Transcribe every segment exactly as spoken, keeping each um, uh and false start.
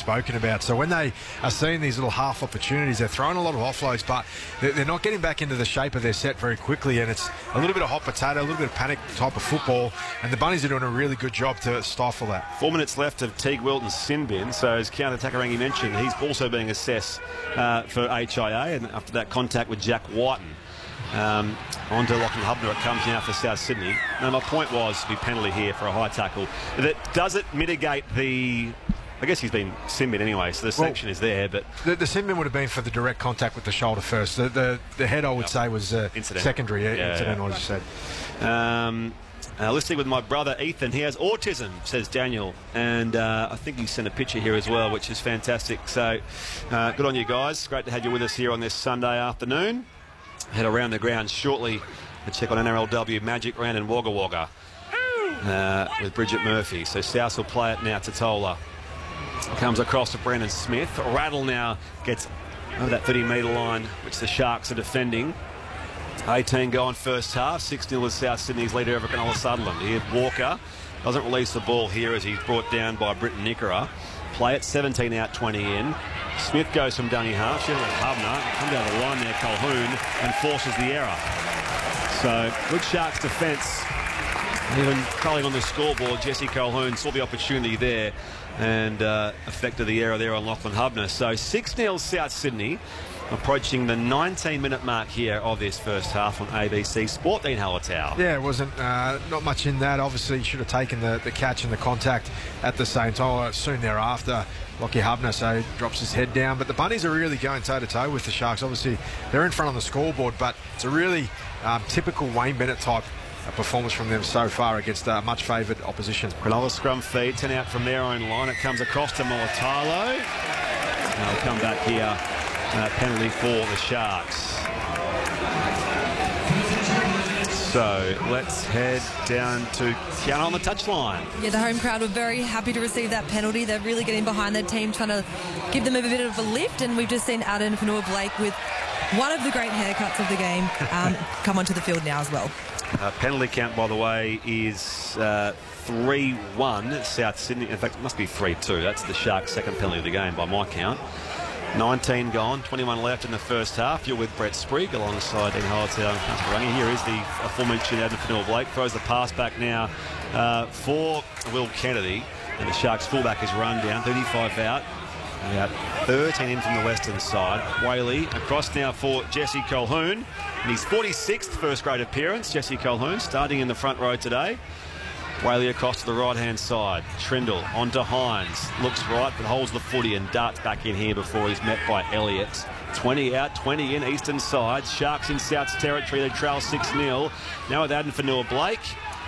spoken about. So when they are seeing these little half opportunities, they're throwing a lot of offloads, but they're not getting back into the shape of their set very quickly, and it's a little bit of hot potato, a little bit of panic type of football, and the Bunnies are doing a really good job to stifle that. Four minutes left of Teague Wilton's sin bin, so as counter-attacker Rangi mentioned, he's also being assessed uh, for H I A, and after that contact with Jack Whiten. Um, on to Lachlan Hubner, it comes now for South Sydney. Now, my point was to be penalty here for a high tackle. That does it mitigate the... I guess he's been sin bin anyway, so the sanction well, is there, but... The, the sin bin would have been for the direct contact with the shoulder first. The the, the head, I would yep. say, was uh, secondary, yeah, yeah, incidental, yeah. as you said. Um, uh, listening with my brother Ethan, he has autism, says Daniel, and uh, I think he sent a picture here as well, which is fantastic. So, uh, good on you guys. Great to have you with us here on this Sunday afternoon. Head around the ground shortly and check on N R L W Magic Round in Wagga Wagga uh, with Bridget Murphy. So South will play it now to Tola. Comes across to Brendan Smith. Rattle now gets over that thirty metre line, which the Sharks are defending. eighteen going first half. six nil is South Sydney's leader over Cronulla Sutherland. Here Walker doesn't release the ball here as he's brought down by Britton Nickera. Play it, seventeen out, twenty in. Smith goes from dummy half. She has Hubner. Come down the line there, Colquhoun, and forces the error. So, good Sharks defence. Even trailing on the scoreboard, Jesse Colquhoun saw the opportunity there and uh, affected the error there on Lachlan Hubner. So, six nil South Sydney, approaching the nineteen minute mark here of this first half on A B C Sport. Dean Hallertau. Yeah, it wasn't uh, not much in that. Obviously, should have taken the, the catch and the contact at the same time. Soon thereafter, Lachie Hubner so drops his head down. But the Bunnies are really going toe-to-toe with the Sharks. Obviously, they're in front on the scoreboard, but it's a really um, typical Wayne Bennett type performance from them so far against uh, much favoured opposition. Cronulla scrum feed, ten out from their own line. It comes across to Mulatalo. And they'll come back here. Uh, penalty for the Sharks. So let's head down to Kiana on the touchline. Yeah, the home crowd were very happy to receive that penalty. They're really getting behind their team, trying to give them a bit of a lift. And we've just seen Addin Fonua-Blake with one of the great haircuts of the game um, come onto the field now as well. Uh, penalty count, by the way, is uh, three one South Sydney. In fact, it must be three two. That's the Sharks' second penalty of the game by my count. nineteen gone, twenty-one left in the first half. You're with Brett Sprigg alongside Dean Hallertau and Rungy. Here is the aforementioned Addin Fonua-Blake. Throws the pass back now uh, for Will Kennedy. And the Sharks fullback is run down, thirty-five out. About thirteen in from the western side. Whaley across now for Jesse Colquhoun. And his forty-sixth first grade appearance. Jesse Colquhoun starting in the front row today. Whaley across to the right-hand side. Trindle onto Hines. Looks right, but holds the footy and darts back in here before he's met by Elliott. twenty out, twenty in, eastern side. Sharks in South's territory. They trail six nil. Now with Addin Fonua-Blake.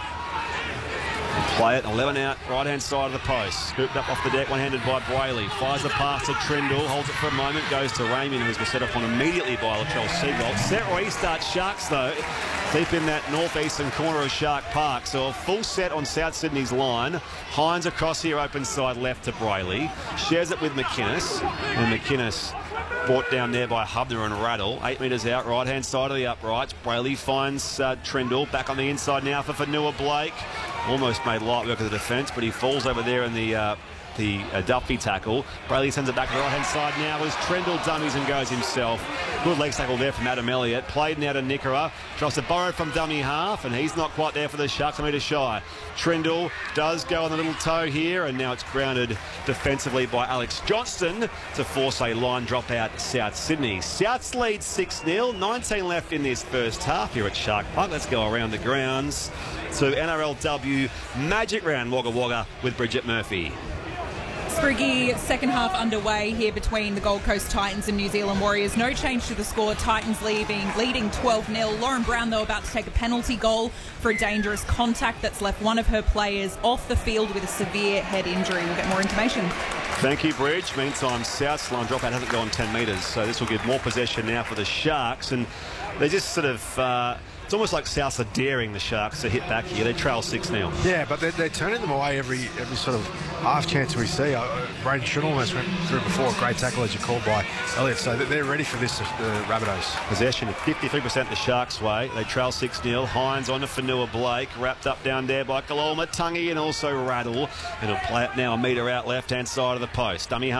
Play it, eleven out, right-hand side of the post. Scooped up off the deck, one-handed by Brayley. Fires the pass to Trindle, holds it for a moment, goes to Raymond, who's been set up on immediately by Latrell Seabolt. Set restart Sharks, though, deep in that northeastern corner of Shark Park. So a full set on South Sydney's line. Hines across here, open side left to Brayley. Shares it with McInnes, and McInnes brought down there by Hubner and Rattle. Eight metres out, right-hand side of the uprights. Brayley finds uh, Trindle. Back on the inside now for Fonua-Blake. Almost made light work of the defence, but he falls over there in the uh, the uh, Duffy tackle. Brayley sends it back to the right-hand side now as Trindle dummies and goes himself. Good leg tackle there from Adam Elliott. Played now to Nickera. Tries to borrow from dummy half, and he's not quite there for the Sharks. A metre shy. Trindle does go on the little toe here, and now it's grounded defensively by Alex Johnston to force a line drop out South Sydney. Souths lead six nil. nineteen left in this first half here at Shark Park. Let's go around the grounds to N R L W Magic Round Wagga Wagga with Bridget Murphy. Spriggy, second half underway here between the Gold Coast Titans and New Zealand Warriors. No change to the score. Titans leading, leading twelve nil. Lauren Brown, though, about to take a penalty goal for a dangerous contact that's left one of her players off the field with a severe head injury. We'll get more information. Thank you, Bridge. Meantime, South's line dropout hasn't gone ten metres, so this will give more possession now for the Sharks. And they just sort of... Uh, It's almost like South are daring the Sharks to hit back here. They trail six nil. Yeah, but they're, they're turning them away every every sort of half chance we see. Uh, Braden Schunnell almost went through before. Great tackle, as you called, by Elliott. So they're ready for this, the uh, Rabbitohs. Possession of fifty-three percent the Sharks' way. They trail six nil. Hines on to Fonua-Blake. Wrapped up down there by Kalolma, Tungy, and also Rattle. It'll play it now a metre out left-hand side of the post. Dummy